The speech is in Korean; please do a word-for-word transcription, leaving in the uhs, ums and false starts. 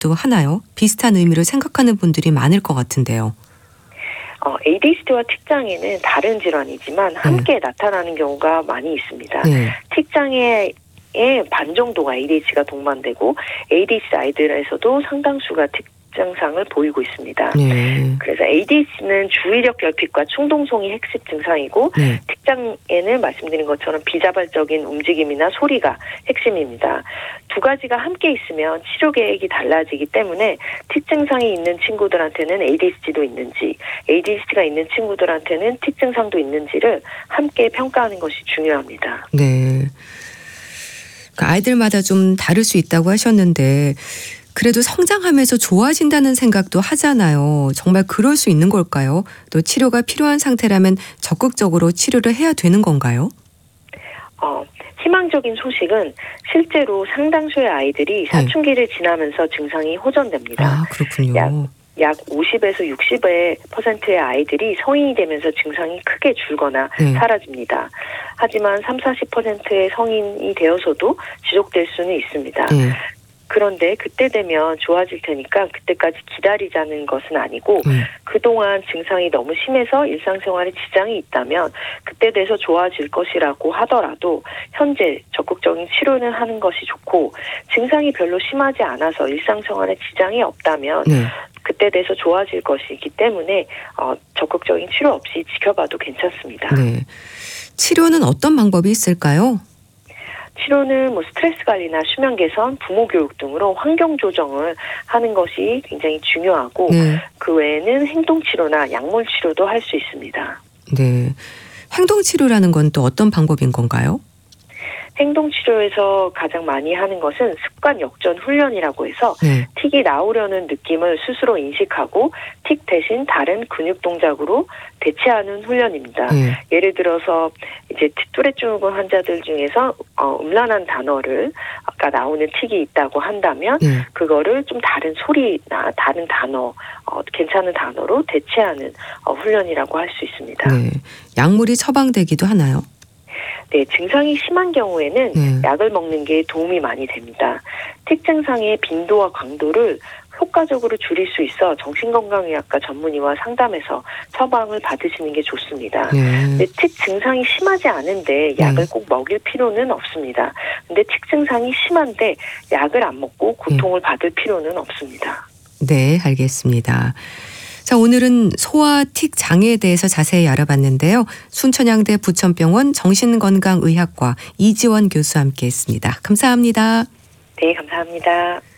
것도 하나요? 비슷한 의미로 생각하는 분들이 많을 것 같은데요. 어, 에이디에이치디와 틱장애는 다른 질환이지만 함께 네. 나타나는 경우가 많이 있습니다. 네. 틱장애의 반 정도가 에이디에이치가 동반되고 에이디에이치 아이들에서도 상당수가 틱 증상을 보이고 있습니다. 네. 그래서 에이디에이치는 주의력 결핍과 충동성이 핵심 증상이고 네. 틱장애는 말씀드린 것처럼 비자발적인 움직임이나 소리가 핵심입니다. 두 가지가 함께 있으면 치료 계획이 달라지기 때문에 틱 증상이 있는 친구들한테는 에이디에이치도 있는지, 에이디에이치가 있는 친구들한테는 틱 증상도 있는지를 함께 평가하는 것이 중요합니다. 네. 아이들마다 좀 다를 수 있다고 하셨는데 그래도 성장하면서 좋아진다는 생각도 하잖아요. 정말 그럴 수 있는 걸까요? 또 치료가 필요한 상태라면 적극적으로 치료를 해야 되는 건가요? 어, 희망적인 소식은 실제로 상당수의 아이들이 사춘기를 네. 지나면서 증상이 호전됩니다. 아, 그렇군요. 약, 약 오십에서 육십 퍼센트의 아이들이 성인이 되면서 증상이 크게 줄거나 네. 사라집니다. 하지만 삼, 사십 퍼센트의 성인이 되어서도 지속될 수는 있습니다. 네. 그런데 그때 되면 좋아질 테니까 그때까지 기다리자는 것은 아니고 음. 그동안 증상이 너무 심해서 일상생활에 지장이 있다면 그때 돼서 좋아질 것이라고 하더라도 현재 적극적인 치료는 하는 것이 좋고 증상이 별로 심하지 않아서 일상생활에 지장이 없다면 네. 그때 돼서 좋아질 것이기 때문에 어, 적극적인 치료 없이 지켜봐도 괜찮습니다. 네. 치료는 어떤 방법이 있을까요? 치료는 뭐 스트레스 관리나 수면 개선, 부모 교육 등으로 환경 조정을 하는 것이 굉장히 중요하고 네. 그 외에는 행동 치료나 약물 치료도 할 수 있습니다. 네, 행동 치료라는 건 또 어떤 방법인 건가요? 행동치료에서 가장 많이 하는 것은 습관 역전 훈련이라고 해서 네. 틱이 나오려는 느낌을 스스로 인식하고 틱 대신 다른 근육 동작으로 대체하는 훈련입니다. 네. 예를 들어서 이제 뚜렛 증후군 환자들 중에서 어, 음란한 단어를 아까 나오는 틱이 있다고 한다면 네. 그거를 좀 다른 소리나 다른 단어, 어, 괜찮은 단어로 대체하는 어, 훈련이라고 할 수 있습니다. 네. 약물이 처방되기도 하나요? 네, 증상이 심한 경우에는 네. 약을 먹는 게 도움이 많이 됩니다. 틱 증상의 빈도와 강도를 효과적으로 줄일 수 있어 정신건강의학과 전문의와 상담해서 처방을 받으시는 게 좋습니다. 네. 근데 틱 증상이 심하지 않은데 약을 네. 꼭 먹일 필요는 없습니다. 근데 틱 증상이 심한데 약을 안 먹고 고통을 네. 받을 필요는 없습니다. 네, 알겠습니다. 자, 오늘은 소아 틱 장애에 대해서 자세히 알아봤는데요. 순천향대 부천병원 정신건강의학과 이지원 교수와 함께했습니다. 감사합니다. 네, 감사합니다.